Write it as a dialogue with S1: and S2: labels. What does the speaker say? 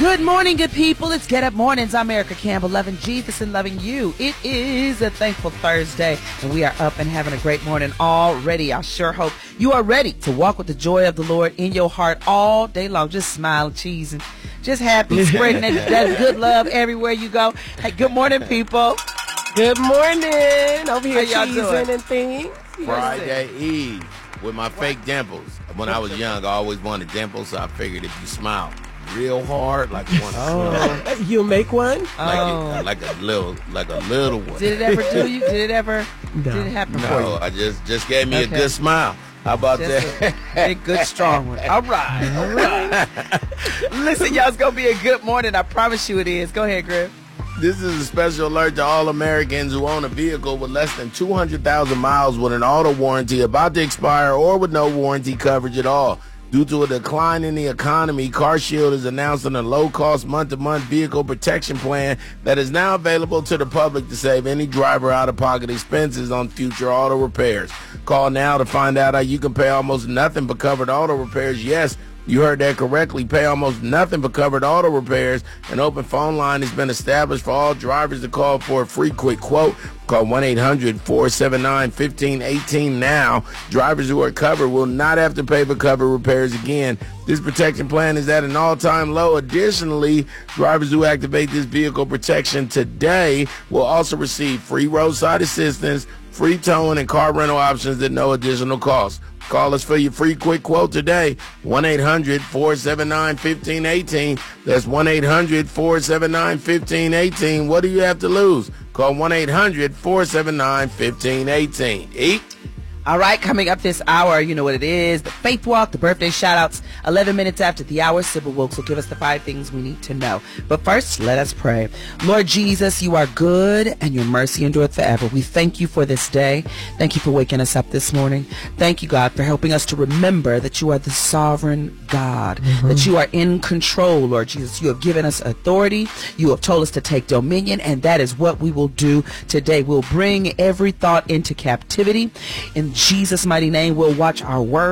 S1: Good morning, good people. It's Get Up Mornings. I'm Erica Campbell, loving Jesus and loving you. It is a thankful Thursday, and we are up and having a great morning already. I sure hope you are ready to walk with the joy of the Lord in your heart all day long. Just smiling, cheesing, just happy, spreading that good love everywhere you go. Hey, good morning, people.
S2: Good morning. Over here
S1: How y'all doing?
S2: cheesing and things.
S3: Friday Eve with my fake dimples. When I was young, I always wanted dimples, so I figured if you smile real hard, like one,
S2: You make one?
S3: like a little one.
S1: Did it ever do you? Did it happen for you?
S3: No, I just gave me a good smile. How about that?
S1: A good, strong one. All right. Listen, y'all, it's going to be a good morning. I promise you it is. Go ahead, Griff.
S3: This is a special alert to all Americans who own a vehicle with less than 200,000 miles with an auto warranty about to expire or with no warranty coverage at all. Due to a decline in the economy, CarShield is announcing a low-cost month-to-month vehicle protection plan that is now available to the public to save any driver out-of-pocket expenses on future auto repairs. Call now to find out how you can pay almost nothing but covered auto repairs. Yes, you heard that correctly. Pay almost nothing but covered auto repairs. An open phone line has been established for all drivers to call for a free quick quote. Call 1-800-479-1518 now. Drivers who are covered will not have to pay for covered repairs again. This protection plan is at an all-time low. Additionally, drivers who activate this vehicle protection today will also receive free roadside assistance, free towing, and car rental options at no additional cost. Call us for your free quick quote today, 1-800-479-1518. That's 1-800-479-1518. What do you have to lose? Call 1-800-479-1518. Eat.
S1: All right, coming up this hour, you know what it is. The Faith Walk, the birthday shout-outs, 11 minutes after the hour. Sybil Wilkes will give us the 5 things we need to know. But first, let us pray. Lord Jesus, you are good and your mercy endureth forever. We thank you for this day. Thank you for waking us up this morning. Thank you, God, for helping us to remember that you are the sovereign God, that you are in control, Lord Jesus. You have given us authority. You have told us to take dominion, and that is what we will do today. We'll bring every thought into captivity. In Jesus' mighty name, we'll watch our words.